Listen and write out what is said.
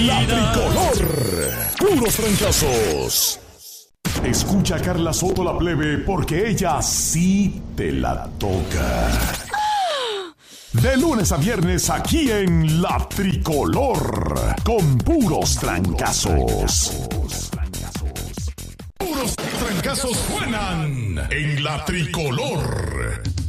La Tricolor. Puros trancazos. Escucha a Carla Soto la plebe porque ella sí te la toca. De lunes a viernes aquí en La Tricolor. Con puros trancazos. Puros trancazos suenan en La Tricolor.